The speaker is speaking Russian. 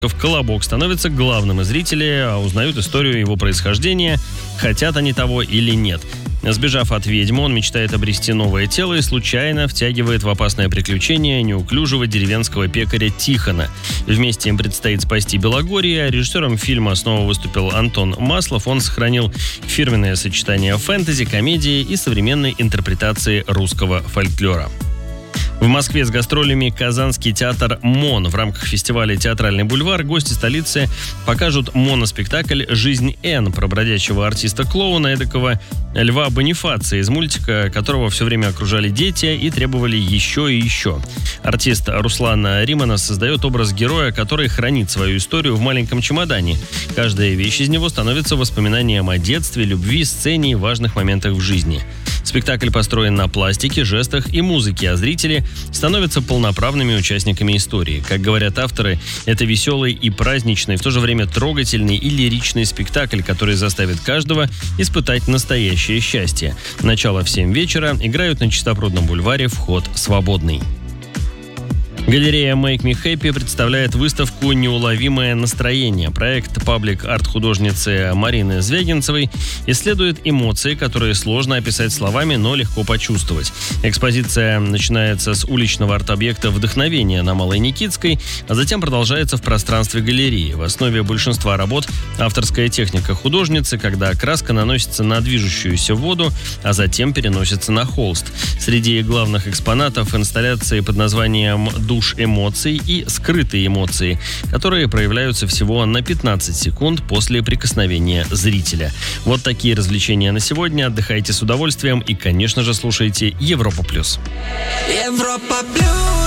Колобок становится главным из зрителей, а узнают историю его происхождения, хотят они того или нет. Сбежав от ведьмы, он мечтает обрести новое тело и случайно втягивает в опасное приключение неуклюжего деревенского пекаря Тихона. Вместе им предстоит спасти Белогорье. Режиссером фильма снова выступил Антон Маслов. Он сохранил фирменное сочетание фэнтези, комедии и современной интерпретации русского фольклора. В Москве с гастролями Казанский театр МОН. В рамках фестиваля «Театральный бульвар» гости столицы покажут моноспектакль «Жизнь Н» про бродячего артиста-клоуна, эдакого Льва Бонифация, из мультика которого все время окружали дети и требовали еще и еще. Артист Руслан Риманов создает образ героя, который хранит свою историю в маленьком чемодане. Каждая вещь из него становится воспоминанием о детстве, любви, сцене и важных моментах в жизни. Спектакль построен на пластике, жестах и музыке, а зрители становятся полноправными участниками истории. Как говорят авторы, это веселый и праздничный, в то же время трогательный и лиричный спектакль, который заставит каждого испытать настоящее счастье. Начало в 7 вечера, играют на Чистопрудном бульваре, вход свободный. Галерея Make Me Happy представляет выставку «Неуловимое настроение». Проект паблик-арт-художницы Марины Звягинцевой исследует эмоции, которые сложно описать словами, но легко почувствовать. Экспозиция начинается с уличного арт-объекта «Вдохновение» на Малой Никитской, а затем продолжается в пространстве галереи. В основе большинства работ авторская техника художницы, когда краска наносится на движущуюся воду, а затем переносится на холст. Среди главных экспонатов инсталляции под названием «Душ эмоций» и «Скрытые эмоции», которые проявляются всего на 15 секунд после прикосновения зрителя. Вот такие развлечения на сегодня. Отдыхайте с удовольствием и, конечно же, слушайте Европа+. Европа+.